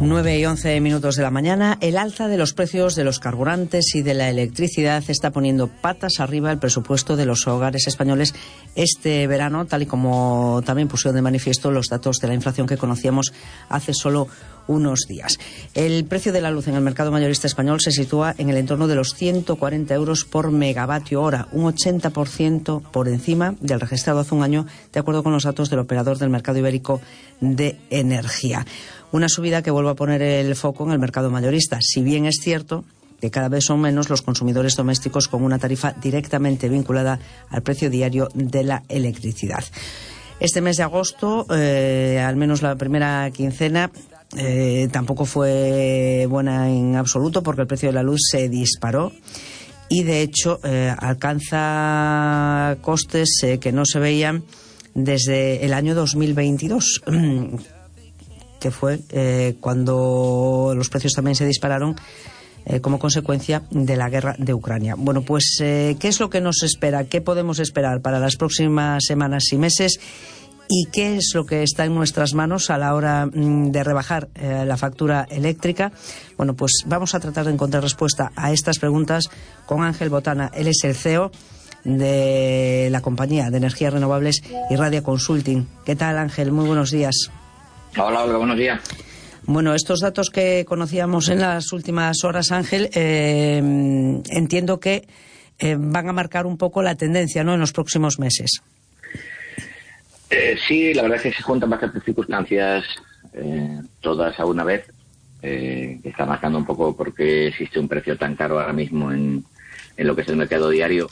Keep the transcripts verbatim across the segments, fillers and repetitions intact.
nueve y once minutos de la mañana. El alza de los precios de los carburantes y de la electricidad está poniendo patas arriba el presupuesto de los hogares españoles este verano, tal y como también pusieron de manifiesto los datos de la inflación que conocíamos hace solo unos días. El precio de la luz en el mercado mayorista español se sitúa en el entorno de los ciento cuarenta euros por megavatio hora, un ochenta por ciento por encima del registrado hace un año, de acuerdo con los datos del operador del mercado ibérico de energía. Una subida que vuelve a poner el foco en el mercado mayorista, si bien es cierto que cada vez son menos los consumidores domésticos con una tarifa directamente vinculada al precio diario de la electricidad. Este mes de agosto, eh, al menos la primera quincena, eh, tampoco fue buena en absoluto, porque el precio de la luz se disparó y de hecho eh, alcanza costes eh, que no se veían desde el año dos mil veintidós. Que fue eh, cuando los precios también se dispararon eh, como consecuencia de la guerra de Ucrania. Bueno, pues, eh, ¿qué es lo que nos espera? ¿Qué podemos esperar para las próximas semanas y meses? ¿Y qué es lo que está en nuestras manos a la hora mm, de rebajar eh, la factura eléctrica? Bueno, pues vamos a tratar de encontrar respuesta a estas preguntas con Ángel Botana. Él es el C E O de la compañía de energías renovables Irradia Consulting. ¿Qué tal, Ángel? Muy buenos días. Hola, Olga, buenos días. Bueno, estos datos que conocíamos en las últimas horas, Ángel, eh, entiendo que eh, van a marcar un poco la tendencia, ¿no?, en los próximos meses. Eh, sí, la verdad es que se juntan bastantes circunstancias, eh, todas a una vez, eh, que está marcando un poco por qué existe un precio tan caro ahora mismo en, en lo que es el mercado diario.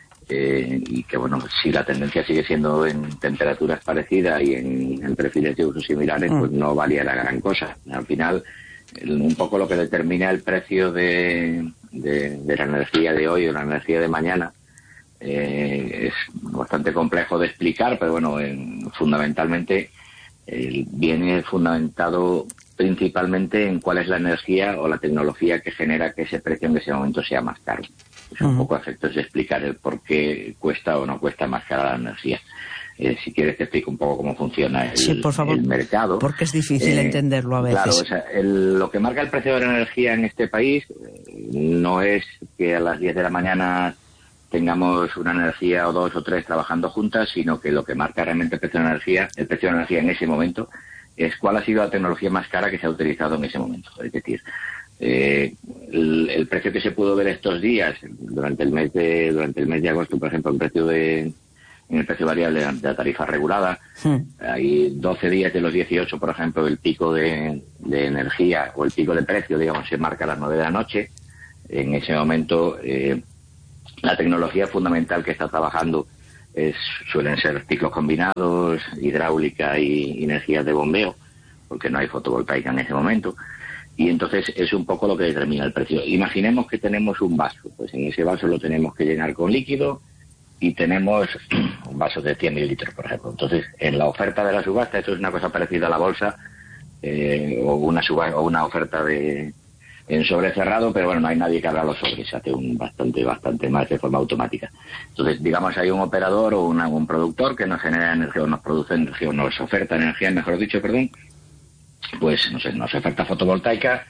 Eh, y que, bueno, si la tendencia sigue siendo en temperaturas parecidas y en, en perfiles de uso similares, pues no valía la gran cosa. Al final, el, un poco lo que determina el precio de, de, de la energía de hoy o la energía de mañana eh, es bastante complejo de explicar, pero bueno, en, fundamentalmente eh, viene fundamentado principalmente en cuál es la energía o la tecnología que genera que ese precio en ese momento sea más caro. Es un uh-huh. poco a efectos de explicar el por qué cuesta o no cuesta más cara la energía. Eh, si quieres te explico un poco cómo funciona el, sí, por favor, el mercado. Porque es difícil eh, entenderlo a veces. Claro, o sea, el, lo que marca el precio de la energía en este país eh, no es que a las diez de la mañana tengamos una energía o dos o tres trabajando juntas, sino que lo que marca realmente el precio de la energía, el precio de la energía en ese momento, es cuál ha sido la tecnología más cara que se ha utilizado en ese momento. Es decir, Eh, el, el precio que se pudo ver estos días durante el mes de durante el mes de agosto, por ejemplo, el precio de en el precio variable de la tarifa regulada, sí. Hay doce días de los dieciocho, por ejemplo, el pico de, de energía o el pico de precio, digamos, se marca a las nueve de la noche. En ese momento eh, la tecnología fundamental que está trabajando es, suelen ser ciclos combinados, hidráulica y energías de bombeo, porque no hay fotovoltaica en ese momento. Y entonces es un poco lo que determina el precio. Imaginemos que tenemos un vaso, pues en ese vaso lo tenemos que llenar con líquido y tenemos un vaso de cien mililitros, por ejemplo. Entonces, en la oferta de la subasta, esto es una cosa parecida a la bolsa, eh, o una suba, o una oferta de en sobre cerrado, pero bueno, no hay nadie que abra los sobres, se hace un bastante, bastante más de forma automática. Entonces, digamos, hay un operador o una, un productor que nos genera energía, o nos produce energía, o nos oferta energía, mejor dicho, perdón, pues no sé, nos oferta fotovoltaica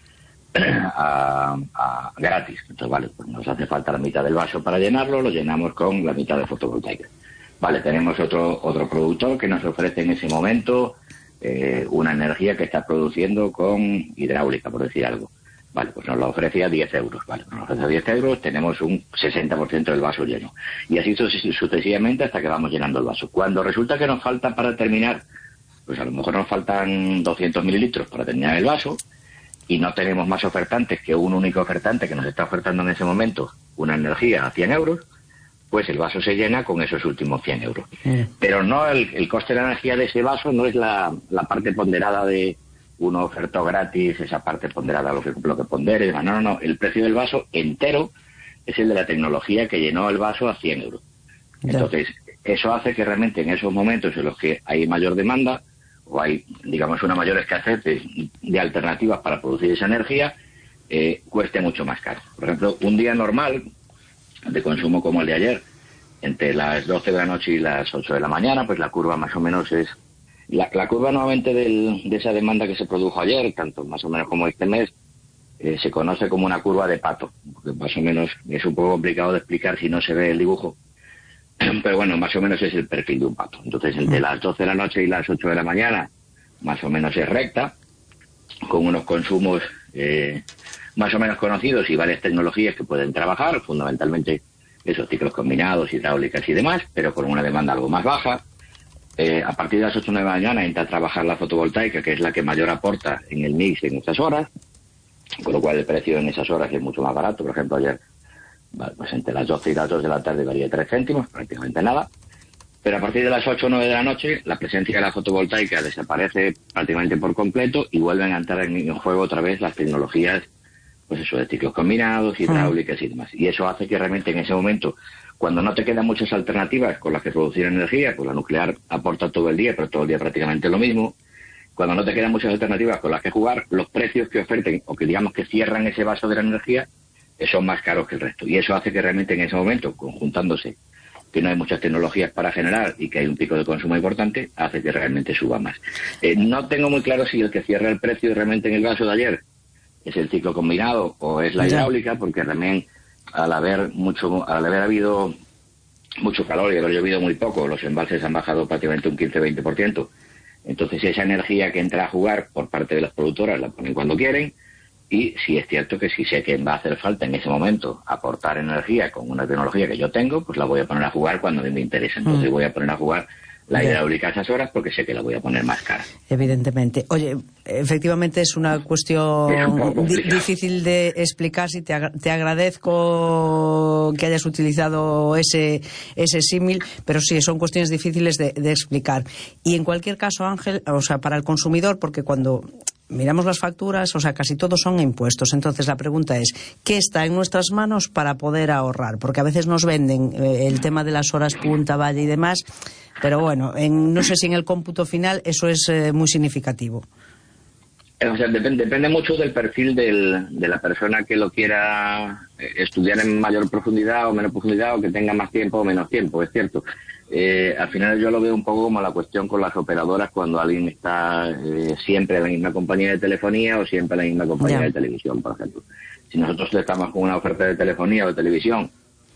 a, a gratis. Entonces, vale, pues nos hace falta la mitad del vaso para llenarlo, lo llenamos con la mitad de fotovoltaica. Vale, tenemos otro otro productor que nos ofrece en ese momento eh, una energía que está produciendo con hidráulica, por decir algo. Vale, pues nos lo ofrece a diez euros. Vale, nos ofrece a diez euros, tenemos un sesenta por ciento del vaso lleno. Y así sucesivamente hasta que vamos llenando el vaso. Cuando resulta que nos falta para terminar, pues a lo mejor nos faltan doscientos mililitros para terminar el vaso y no tenemos más ofertantes que un único ofertante que nos está ofertando en ese momento una energía a cien euros, pues el vaso se llena con esos últimos cien euros. Mm. Pero no el, el coste de la energía de ese vaso no es la, la parte ponderada de uno ofertó gratis, esa parte ponderada, lo que, lo que pondere. No, no, no. El precio del vaso entero es el de la tecnología que llenó el vaso a cien euros. Entonces, eso hace que realmente en esos momentos en los que hay mayor demanda, o hay, digamos, una mayor escasez de, de alternativas para producir esa energía, eh, cueste mucho más caro. Por ejemplo, un día normal de consumo como el de ayer, entre las doce de la noche y las ocho de la mañana, pues la curva más o menos es La, la curva nuevamente del, de esa demanda que se produjo ayer, tanto más o menos como este mes, eh, se conoce como una curva de pato, porque más o menos es un poco complicado de explicar si no se ve el dibujo, pero bueno, más o menos es el perfil de un pato. Entonces, entre las doce de la noche y las ocho de la mañana, más o menos es recta, con unos consumos eh, más o menos conocidos y varias tecnologías que pueden trabajar, fundamentalmente esos ciclos combinados, hidráulicas y demás, pero con una demanda algo más baja. Eh, a partir de las ocho o nueve de la mañana entra a trabajar la fotovoltaica, que es la que mayor aporta en el mix en estas horas, con lo cual el precio en esas horas es mucho más barato. Por ejemplo, ayer, bueno, pues entre las doce y las dos de la tarde varía tres céntimos, prácticamente nada. Pero a partir de las ocho o nueve de la noche, la presencia de la fotovoltaica desaparece prácticamente por completo y vuelven a entrar en, en juego otra vez las tecnologías, pues eso, de ciclos combinados, hidráulicas y demás. Y eso hace que realmente en ese momento, cuando no te quedan muchas alternativas con las que producir energía, pues la nuclear aporta todo el día, pero todo el día prácticamente lo mismo. Cuando no te quedan muchas alternativas con las que jugar, los precios que oferten o que digamos que cierran ese vaso de la energía eh, son más caros que el resto. Y eso hace que realmente en ese momento, conjuntándose que no hay muchas tecnologías para generar y que hay un pico de consumo importante, hace que realmente suba más. Eh, no tengo muy claro si el que cierra el precio realmente en el vaso de ayer es el ciclo combinado o es la hidráulica, porque también al haber mucho, al haber habido mucho calor y haber llovido muy poco, los embalses han bajado prácticamente un quince a veinte por ciento. Entonces esa energía que entra a jugar por parte de las productoras la ponen cuando quieren, y sí es cierto que si sé que va a hacer falta en ese momento aportar energía con una tecnología que yo tengo, pues la voy a poner a jugar cuando me interese. Entonces mm. voy a poner a jugar la hidráulica a esas horas porque sé que la voy a poner más cara. Evidentemente. Oye, efectivamente es una cuestión es un di difícil de explicar. Si te, ag te agradezco que hayas utilizado ese ese símil, pero sí, son cuestiones difíciles de, de explicar. Y en cualquier caso, Ángel, o sea, para el consumidor, porque cuando miramos las facturas, o sea, casi todos son impuestos. Entonces la pregunta es, ¿qué está en nuestras manos para poder ahorrar? Porque a veces nos venden eh, el tema de las horas punta, valle y demás, pero bueno, en, no sé si en el cómputo final eso es eh, muy significativo. O sea, depende, depende mucho del perfil del, de la persona que lo quiera estudiar en mayor profundidad o menos profundidad, o que tenga más tiempo o menos tiempo, es cierto. Eh, al final yo lo veo un poco como la cuestión con las operadoras cuando alguien está eh, siempre en la misma compañía de telefonía o siempre en la misma compañía yeah. de televisión, por ejemplo. Si nosotros estamos con una oferta de telefonía o de televisión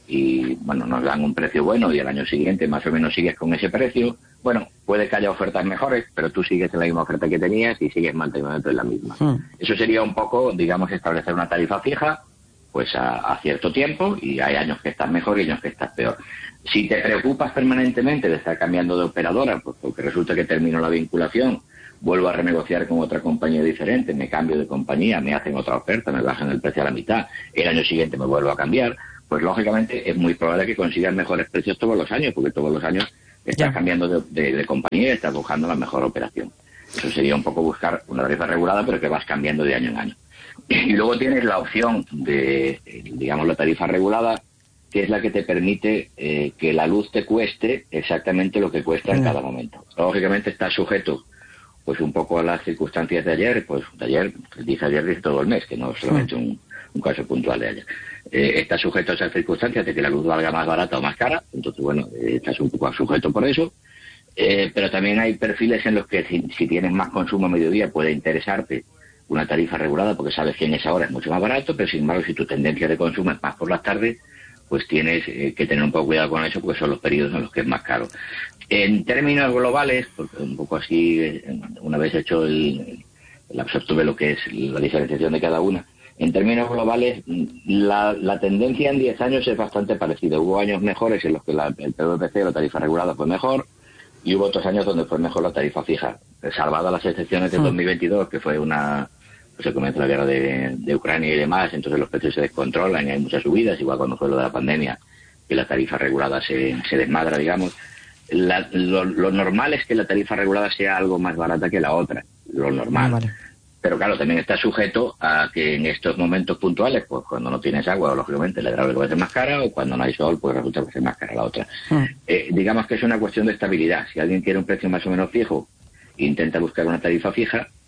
y bueno, nos dan un precio bueno y al año siguiente más o menos sigues con ese precio, bueno, puede que haya ofertas mejores, pero tú sigues en la misma oferta que tenías y sigues manteniendo en la misma. Mm. Eso sería un poco, digamos, establecer una tarifa fija pues a, a cierto tiempo, y hay años que estás mejor y años que estás peor. Si te preocupas permanentemente de estar cambiando de operadora, pues porque resulta que termino la vinculación, vuelvo a renegociar con otra compañía diferente, me cambio de compañía, me hacen otra oferta, me bajan el precio a la mitad, el año siguiente me vuelvo a cambiar, pues lógicamente es muy probable que consigas mejores precios todos los años, porque todos los años estás cambiando de, de, de compañía y estás buscando la mejor operación. Eso sería un poco buscar una tarifa regulada, pero que vas cambiando de año en año. Y luego tienes la opción de, digamos, la tarifa regulada, que es la que te permite eh, que la luz te cueste exactamente lo que cuesta en cada momento. Lógicamente está sujeto pues un poco a las circunstancias de ayer, pues de ayer, dice ayer, dice todo el mes, que no es solamente un, un caso puntual de ayer. Eh, está sujeto a esas circunstancias de que la luz valga más barata o más cara, entonces bueno, eh, estás un poco sujeto por eso. Eh, pero también hay perfiles en los que si, si tienes más consumo a mediodía puede interesarte una tarifa regulada porque sabes que en esa hora es mucho más barato, pero sin embargo si tu tendencia de consumo es más por las tardes, pues tienes eh, que tener un poco cuidado con eso porque son los periodos en los que es más caro. En términos globales, porque un poco así, eh, una vez hecho el, el absorto de lo que es la diferenciación de cada una, en términos globales la, la tendencia en diez años es bastante parecida. Hubo años mejores en los que la, el P V P C, la tarifa regulada, fue mejor, y hubo otros años donde fue mejor la tarifa fija, salvadas las excepciones de dos mil veintidós, que fue una... Pues se comienza la guerra de, de Ucrania y demás, entonces los precios se descontrolan y hay muchas subidas, igual cuando fue lo de la pandemia, que la tarifa regulada se, se desmadra, digamos. La, lo, lo normal es que la tarifa regulada sea algo más barata que la otra, lo normal. Vale. Pero claro, también está sujeto a que en estos momentos puntuales, pues cuando no tienes agua, lógicamente la hidráulica va a ser más cara, o cuando no hay sol, pues resulta que va a ser más cara la otra. Mm. Eh, digamos que es una cuestión de estabilidad. Si alguien quiere un precio más o menos fijo, intenta buscar una tarifa fija.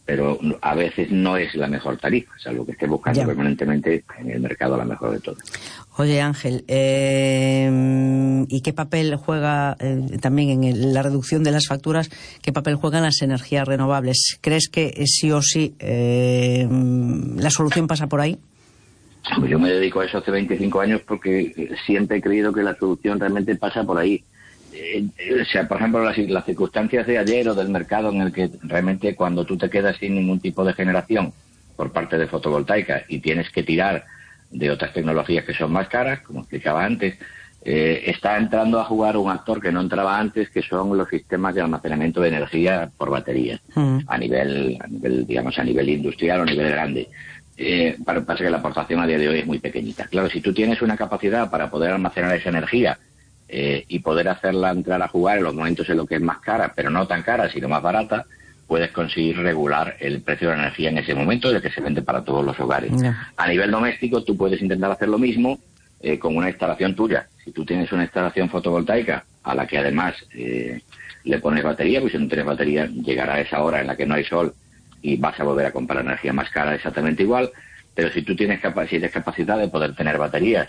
pero a veces no es la mejor tarifa, salvo que esté buscando ya permanentemente en el mercado la mejor de todas. Oye, Ángel, eh, ¿y qué papel juega eh, también en el, la reducción de las facturas, qué papel juegan las energías renovables? ¿Crees que eh, sí o sí eh, la solución pasa por ahí? Pues yo me dedico a eso hace veinticinco años porque siempre he creído que la solución realmente pasa por ahí. Eh, o sea, por ejemplo, las, las circunstancias de ayer o del mercado en el que realmente cuando tú te quedas sin ningún tipo de generación por parte de fotovoltaica y tienes que tirar de otras tecnologías que son más caras, como explicaba antes, eh, está entrando a jugar un actor que no entraba antes, que son los sistemas de almacenamiento de energía por baterías, mm. a nivel, a nivel, digamos, a nivel industrial o a nivel grande. Eh, para, pasa que la aportación a día de hoy es muy pequeñita. Claro, si tú tienes una capacidad para poder almacenar esa energía eh, y poder hacerla entrar a jugar en los momentos en los que es más cara, pero no tan cara, sino más barata, puedes conseguir regular el precio de la energía en ese momento, de que se vende para todos los hogares. Yeah. A nivel doméstico, tú puedes intentar hacer lo mismo eh, con una instalación tuya. Si tú tienes una instalación fotovoltaica a la que además eh, le pones batería, pues si no tienes batería, llegará esa hora en la que no hay sol y vas a volver a comprar energía más cara exactamente igual. Pero si tú tienes, capa- si tienes capacidad de poder tener baterías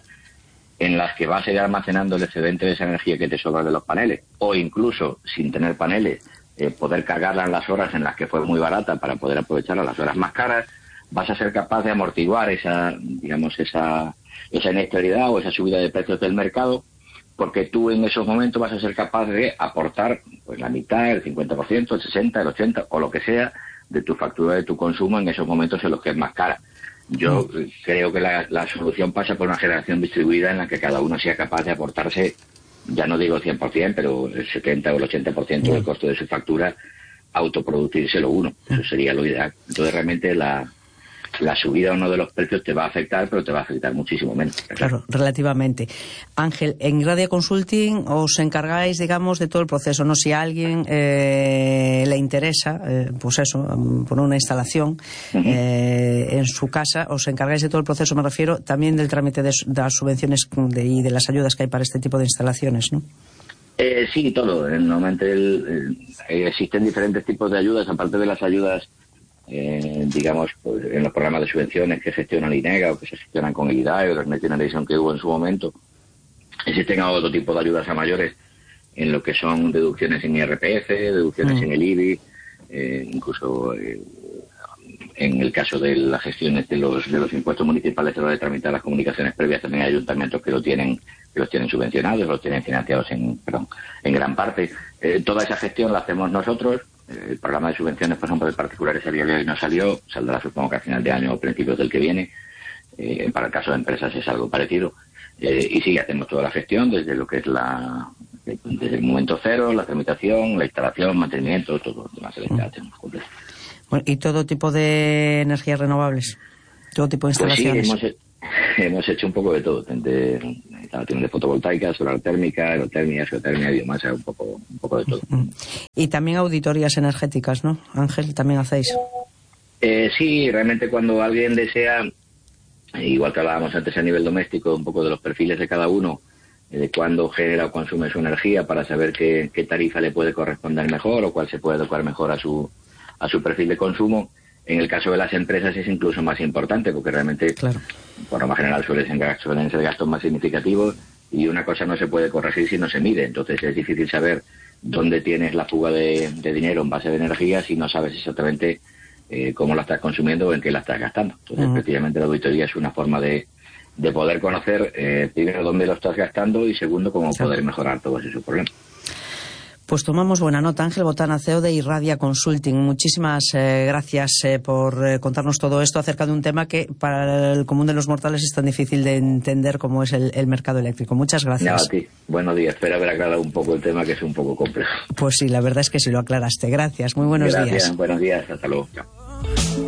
en las que vas a ir almacenando el excedente de esa energía que te sobra de los paneles, o incluso sin tener paneles, eh, poder cargarla en las horas en las que fue muy barata para poder aprovecharla las horas más caras, vas a ser capaz de amortiguar esa, digamos, esa, esa inestabilidad o esa subida de precios del mercado, porque tú en esos momentos vas a ser capaz de aportar pues la mitad, el cincuenta por ciento, el sesenta por ciento, el ochenta por ciento o lo que sea de tu factura de tu consumo en esos momentos en los que es más cara. Yo mm. creo que la, la solución pasa por una generación distribuida en la que cada uno sea capaz de aportarse, ya no digo cien por ciento, pero el setenta o el ochenta por ciento mm. del costo de su factura, autoproducírselo uno. Eso sería lo ideal. Entonces realmente la... la subida o no de los precios te va a afectar, pero te va a afectar muchísimo menos. Claro, relativamente. Ángel, en Irradia Consulting os encargáis, digamos, de todo el proceso, ¿no? Si a alguien eh, le interesa, eh, pues eso, poner una instalación uh-huh. eh, en su casa, os encargáis de todo el proceso, me refiero también del trámite de, de las subvenciones de, y de las ayudas que hay para este tipo de instalaciones, ¿no? Eh, sí, todo. Normalmente el, el, existen diferentes tipos de ayudas, aparte de las ayudas Eh, digamos, pues, en los programas de subvenciones que gestiona el INEGA o que se gestionan con el I D A E o la Next Generation que hubo en su momento. Existen otro tipo de ayudas a mayores en lo que son deducciones en I R P F, deducciones mm. en el I B I, eh, incluso eh, en el caso de las gestiones de los de los impuestos municipales a la hora de tramitar las comunicaciones previas, también hay ayuntamientos que lo tienen que los tienen subvencionados, los tienen financiados en, perdón, en gran parte. Eh, toda esa gestión la hacemos nosotros. El programa de subvenciones, por ejemplo, de particulares salió y no salió, saldrá supongo que a final de año o principios del que viene. Eh, para el caso de empresas es algo parecido. Eh, y sí, hacemos toda la gestión desde lo que es la desde el momento cero, la tramitación, la instalación, mantenimiento, todo lo demás lo hacemos completo. Bueno, ¿y todo tipo de energías renovables? ¿Todo tipo de instalaciones? Pues sí, hemos, hemos hecho un poco de todo, de instalaciones de fotovoltaica, solar térmica, aerotermia, geotermia, biomasa, un poco, un poco de todo. Y también auditorías energéticas, ¿no? Ángel, ¿también hacéis? Eh, sí, realmente cuando alguien desea, igual que hablábamos antes a nivel doméstico, un poco de los perfiles de cada uno, de cuándo genera o consume su energía para saber qué, qué tarifa le puede corresponder mejor o cuál se puede adecuar mejor a su, a su perfil de consumo. En el caso de las empresas es incluso más importante porque realmente, claro, por norma general suelen ser, suelen ser gastos más significativos y una cosa no se puede corregir si no se mide. Entonces es difícil saber dónde tienes la fuga de, de dinero en base de energía si no sabes exactamente eh, cómo la estás consumiendo o en qué la estás gastando. Entonces, uh-huh. efectivamente, la auditoría es una forma de, de poder conocer, eh, primero, dónde lo estás gastando y, segundo, cómo claro. poder mejorar todos esos problemas. Pues tomamos buena nota. Ángel Botana, C E O de Irradia Consulting. Muchísimas eh, gracias eh, por eh, contarnos todo esto acerca de un tema que para el común de los mortales es tan difícil de entender como es el, el mercado eléctrico. Muchas gracias. No, a ti. Buenos días. Espero haber aclarado un poco el tema, que es un poco complejo. Pues sí, la verdad es que sí lo aclaraste. Gracias. Muy buenos gracias. días. Gracias. Buenos días. Hasta luego. Chao.